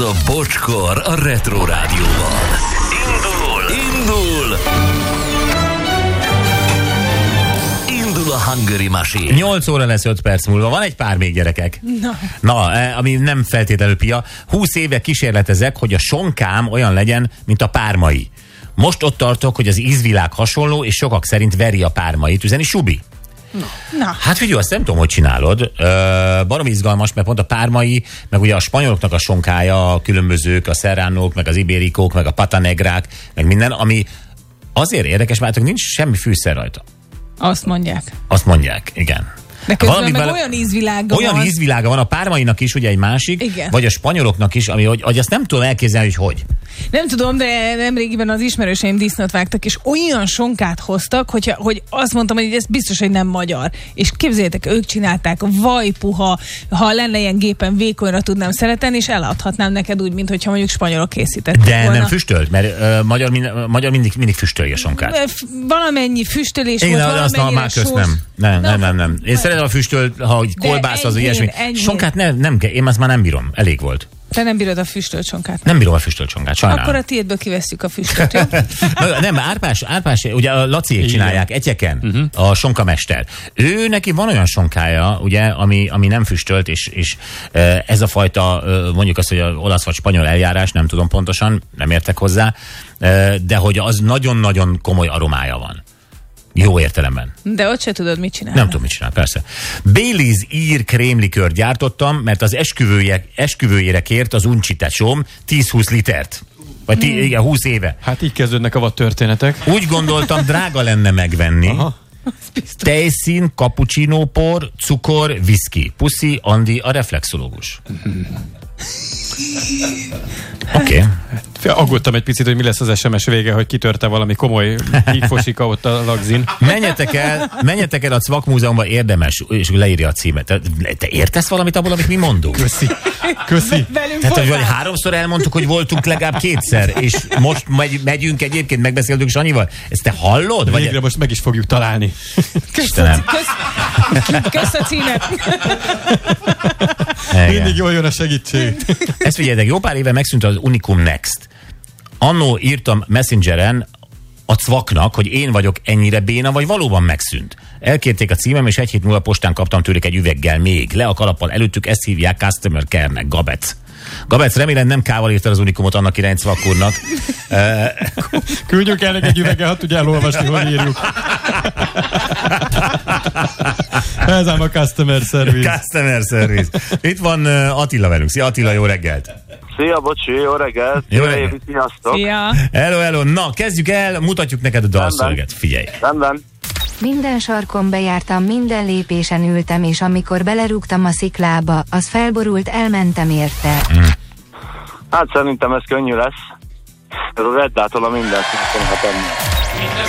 a Bocskor a Retro Rádióban. Indul! Indul a Hungary Machine. 8 óra lesz 5 perc múlva. Van egy pár még, gyerekek. Na, ami nem feltétlenül pia. 20 éve kísérletezek, hogy a sonkám olyan legyen, mint a pármai. Most ott tartok, hogy az ízvilág hasonló, és sokak szerint veri a pármait üzeni Subi. Na. Hát figyelj, azt nem tudom, hogy csinálod. Baromi izgalmas, mert pont a pármai, meg ugye a spanyoloknak a sonkája, a különbözők, a serránók, meg az ibérikók, meg a patanegrák, meg minden, ami azért érdekes, mert nincs semmi fűszer rajta. Azt mondják. Azt mondják, igen. De közben meg olyan ízvilága van. Olyan ízvilága van a pármainak is, ugye egy másik, igen. Vagy a spanyoloknak is, ami, hogy azt nem tudom elképzelni, hogy. Nem tudom, de nemrégiben az ismerőseim disznót vágtak, és olyan sonkát hoztak, hogy azt mondtam, hogy ez biztos, hogy nem magyar. És képzeljétek, ők csinálták vajpuha, ha lenne ilyen gépen vékonyra tudnám szeretni, és eladhatnám neked úgy, mintha mondjuk spanyolok készítették de volna. Nem füstölt, mert magyar mindig füstölje a sonkát. Valamennyi füstölés én volt, valamennyire sós. Nem. Én szeretem a füstölt, ha kolbász az ilyesmi. Sonkát nem kell, én azt már nem bírom. Elég volt. Te nem bírod a füstölt sonkát? Nem bírom a füstölt sonkát, sajnálom. Akkor a tiédből kivesszük a füstölt, jó? Nem, Árpás, ugye a Laciék csinálják, Egyeken, a sonkamester. Ő neki van olyan sonkája, ugye, ami nem füstölt, és ez a fajta, mondjuk azt, hogy az olasz vagy spanyol eljárás, nem tudom pontosan, nem értek hozzá, de hogy az nagyon-nagyon komoly aromája van. Jó értelemben. De ott se tudod, mit csinálni. Nem tudom, mit csinál, persze. Baileys ír krémlikört gyártottam, mert az esküvőjére kért az uncsi tesóm 10-20 litert. Vagy igen, 20 éve. Hát így kezdődnek a vad történetek. Úgy gondoltam, drága lenne megvenni. Aha. Tejszín, cappuccino-por, cukor, whisky. Puszi, Andi, a reflexológus. Oké. Aggódtam egy picit, hogy mi lesz az SMS vége, hogy kitörte valami komoly hígfosika ott a lagzin. Menjetek el a Cvak Múzeumban, érdemes, és leírja a címet. Te értesz valamit abból, amit mi mondunk? Köszi. Tehát, hogy 3-szor elmondtuk, hogy voltunk legalább 2-szer, és most megyünk egyébként, megbeszéltünk Sanyival. Ezt te hallod? Végre most meg is fogjuk találni. Istenem. Kösz a címet. Mindig jól jön a segítség. Ezt figyeljetek, jó pár éve megszűnt az Unicum Next. Annó írtam Messengeren a Cvaknak, hogy én vagyok ennyire béna, vagy valóban megszűnt. Elkérték a címem, és egy hét múlva postán kaptam tőlük egy üveggel még. Le a kalappal előttük, ezt hívják Customer Care-nek, Gabec. Gabec, remélem nem kával írtál az Unicumot annak irány Cvak úrnak. Küldjünk el egy üveggel, ha tudja elolvasni, hogy írjuk. Ez ám a Customer Service. Customer Service. Itt van Attila velünk. Szia Attila, jó reggelt! Szia, bocsi, jó reggelt! Jó reggelt! Sziasztok! Szia! Hello! Na, kezdjük el, mutatjuk neked a dalszöveget. Figyelj! Rendben. Minden sarkon bejártam, minden lépésen ültem, és amikor belerúgtam a sziklába, az felborult, elmentem érte. Hát szerintem ez könnyű lesz. Ez az Eddától a mindent szeretem.